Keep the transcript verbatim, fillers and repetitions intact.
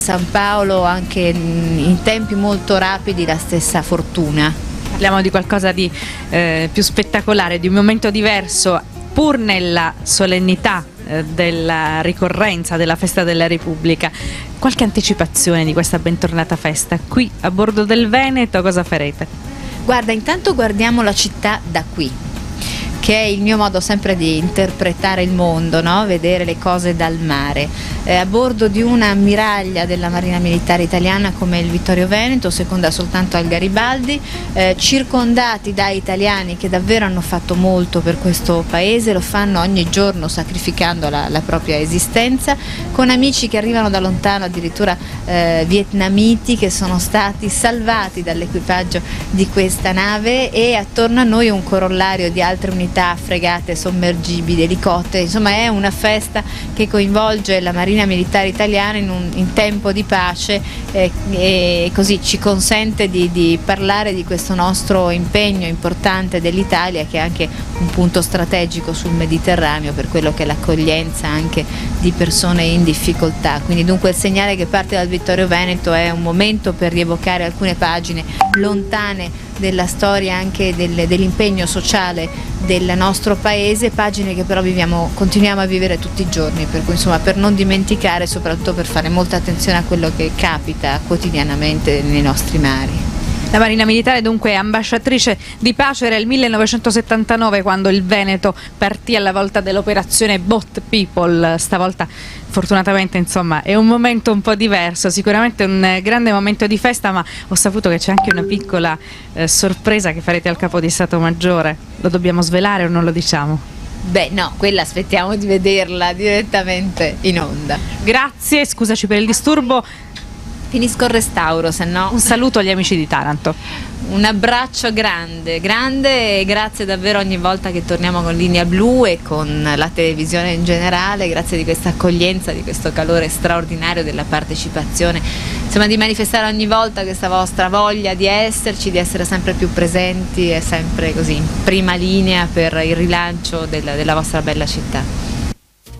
San Paolo anche in tempi molto rapidi la stessa fortuna. Parliamo di qualcosa di eh, più spettacolare, di un momento diverso, pur nella solennità eh, della ricorrenza della festa della Repubblica. Qualche anticipazione di questa bentornata festa? Qui a bordo del Veneto cosa farete? Guarda, intanto guardiamo la città da qui, che è il mio modo sempre di interpretare il mondo, no? Vedere le cose dal mare. Eh, a bordo di una ammiraglia della Marina Militare Italiana come il Vittorio Veneto, seconda soltanto al Garibaldi, eh, circondati da italiani che davvero hanno fatto molto per questo paese, lo fanno ogni giorno sacrificando la, la propria esistenza, con amici che arrivano da lontano, addirittura eh, vietnamiti, che sono stati salvati dall'equipaggio di questa nave, e attorno a noi un corollario di altre unità, fregate, sommergibili, elicotteri. Insomma, è una festa che coinvolge la Marina Militare Italiana in, un, in tempo di pace, eh, e così ci consente di, di parlare di questo nostro impegno importante dell'Italia, che è anche un punto strategico sul Mediterraneo per quello che è l'accoglienza anche di persone in difficoltà. Quindi dunque il segnale che parte dal Vittorio Veneto è un momento per rievocare alcune pagine lontane della storia, anche del, dell'impegno sociale del nostro paese, pagine che però viviamo, continuiamo a vivere tutti i giorni, per cui insomma, per non dimenticare, soprattutto per fare molta attenzione a quello che capita quotidianamente nei nostri mari. La Marina Militare dunque è ambasciatrice di pace. Era il millenovecentosettantanove quando il Veneto partì alla volta dell'operazione Boat People. Stavolta fortunatamente insomma è un momento un po' diverso, sicuramente un grande momento di festa, ma ho saputo che c'è anche una piccola eh, sorpresa che farete al Capo di Stato Maggiore. Lo dobbiamo svelare o non lo diciamo? Beh no, quella aspettiamo di vederla direttamente in onda. Grazie, scusaci per il disturbo. Finisco il restauro, se no. Un saluto agli amici di Taranto. Un abbraccio grande, grande, e grazie davvero ogni volta che torniamo con Linea Blu e con la televisione in generale, grazie di questa accoglienza, di questo calore straordinario della partecipazione, insomma di manifestare ogni volta questa vostra voglia di esserci, di essere sempre più presenti e sempre così in prima linea per il rilancio della, della vostra bella città.